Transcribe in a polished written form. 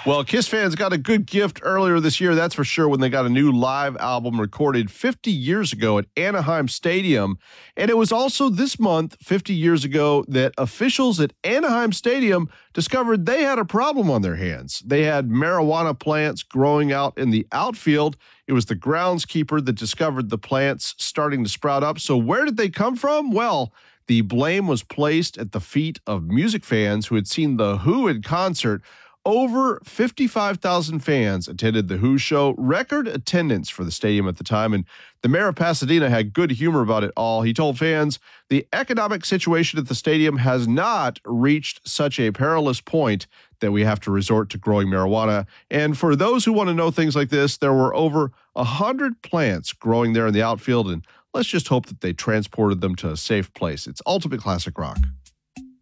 Well, Kiss fans got a good gift earlier this year, that's for sure, when they got a new live album recorded 50 years ago at Anaheim Stadium. And it was also this month, 50 years ago, that officials at Anaheim Stadium discovered they had a problem on their hands. They had marijuana plants growing out in the outfield. It was the groundskeeper that discovered the plants starting to sprout up. So where did they come from? Well, the blame was placed at the feet of music fans who had seen The Who in concert. Over 55,000 fans attended The Who show, record attendance for the stadium at the time, and the mayor of Pasadena had good humor about it all. He told fans, the economic situation at the stadium has not reached such a perilous point that we have to resort to growing marijuana. And for those who want to know things like this, there were over 100 plants growing there in the outfield, and let's just hope that they transported them to a safe place. It's Ultimate Classic Rock.